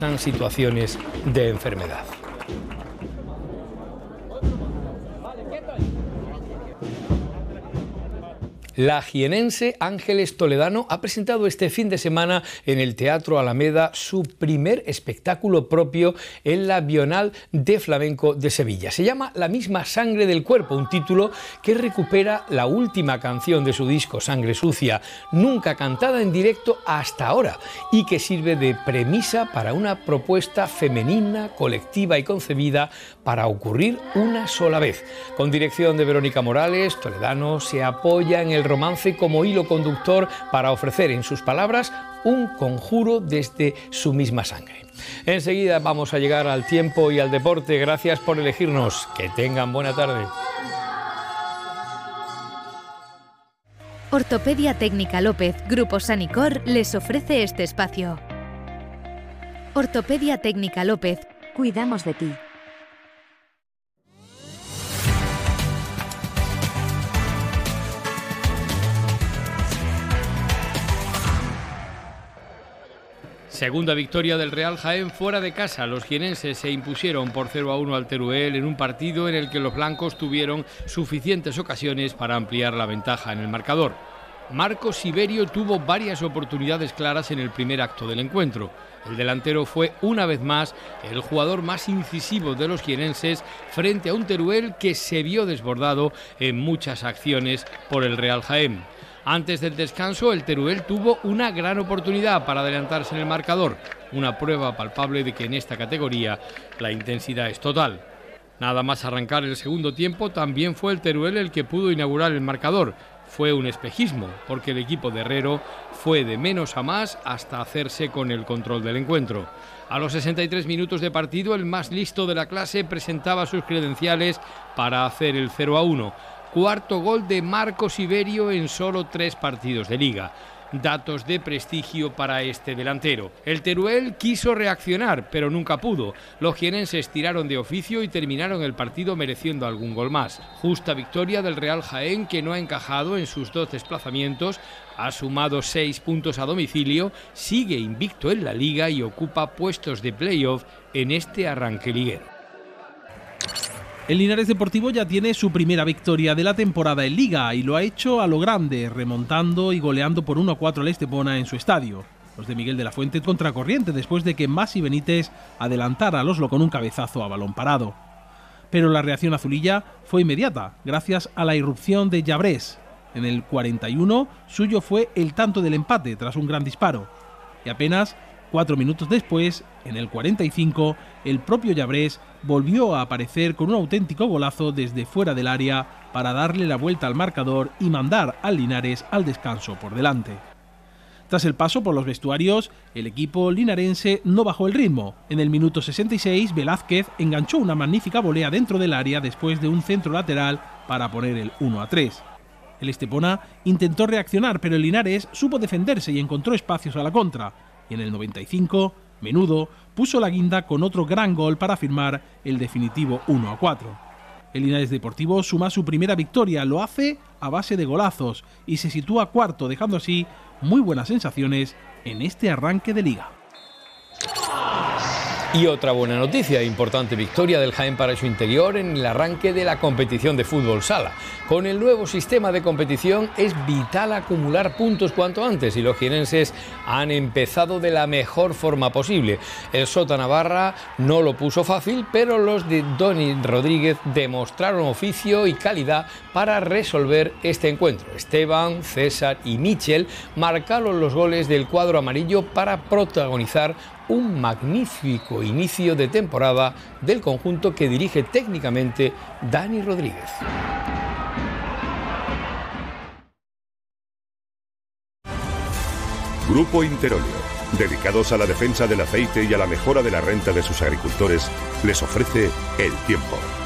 en situaciones de enfermedad. La jienense Ángeles Toledano ha presentado este fin de semana en el Teatro Alameda su primer espectáculo propio en la Bienal de Flamenco de Sevilla. Se llama La misma sangre del cuerpo, un título que recupera la última canción de su disco, Sangre Sucia, nunca cantada en directo hasta ahora, y que sirve de premisa para una propuesta femenina, colectiva y concebida para ocurrir una sola vez. Con dirección de Verónica Morales, Toledano se apoya en el romance como hilo conductor para ofrecer en sus palabras un conjuro desde su misma sangre. Enseguida vamos a llegar al tiempo y al deporte. Gracias por elegirnos. Que tengan buena tarde. Ortopedia Técnica López, Grupo Sanicor, les ofrece este espacio. Ortopedia Técnica López, cuidamos de ti. Segunda victoria del Real Jaén fuera de casa. Los jienenses se impusieron por 0-1 al Teruel en un partido en el que los blancos tuvieron suficientes ocasiones para ampliar la ventaja en el marcador. Marcos Siberio tuvo varias oportunidades claras en el primer acto del encuentro. El delantero fue una vez más el jugador más incisivo de los jienenses frente a un Teruel que se vio desbordado en muchas acciones por el Real Jaén. Antes del descanso, el Teruel tuvo una gran oportunidad para adelantarse en el marcador, una prueba palpable de que en esta categoría la intensidad es total. Nada más arrancar el segundo tiempo, también fue el Teruel el que pudo inaugurar el marcador. Fue un espejismo, porque el equipo de Herrero fue de menos a más hasta hacerse con el control del encuentro. A los 63 minutos de partido, el más listo de la clase presentaba sus credenciales para hacer el 0-1. Cuarto gol de Marcos Siberio en solo 3 partidos de liga. Datos de prestigio para este delantero. El Teruel quiso reaccionar, pero nunca pudo. Los jienenses tiraron de oficio y terminaron el partido mereciendo algún gol más. Justa victoria del Real Jaén, que no ha encajado en sus 2 desplazamientos, ha sumado 6 puntos a domicilio, sigue invicto en la liga y ocupa puestos de playoff en este arranque liguero. El Linares Deportivo ya tiene su primera victoria de la temporada en Liga y lo ha hecho a lo grande, remontando y goleando por 1-4 al Estepona en su estadio. Los de Miguel de la Fuente contracorriente después de que Masi Benítez adelantara a Oslo con un cabezazo a balón parado. Pero la reacción azulilla fue inmediata, gracias a la irrupción de Llabrés. En el 41 suyo fue el tanto del empate tras un gran disparo. Y apenas 4 minutos después, en el 45, el propio Llabrés volvió a aparecer con un auténtico golazo desde fuera del área para darle la vuelta al marcador y mandar al Linares al descanso por delante. Tras el paso por los vestuarios, el equipo linarense no bajó el ritmo. En el minuto 66, Velázquez enganchó una magnífica volea dentro del área después de un centro lateral para poner el 1-3. El Estepona intentó reaccionar, pero el Linares supo defenderse y encontró espacios a la contra. Y en el 95, Menudo puso la guinda con otro gran gol para firmar el definitivo 1-4. El Linares Deportivo suma su primera victoria, lo hace a base de golazos y se sitúa cuarto, dejando así muy buenas sensaciones en este arranque de liga. Y otra buena noticia, importante victoria del Jaén para su interior en el arranque de la competición de fútbol sala. Con el nuevo sistema de competición es vital acumular puntos cuanto antes y los jienenses han empezado de la mejor forma posible. El Sota Navarra no lo puso fácil, pero los de Dani Rodríguez demostraron oficio y calidad para resolver este encuentro. Esteban, César y Michel marcaron los goles del cuadro amarillo para protagonizar un magnífico inicio de temporada del conjunto que dirige técnicamente Dani Rodríguez. Grupo Interolio, dedicados a la defensa del aceite y a la mejora de la renta de sus agricultores, les ofrece el tiempo.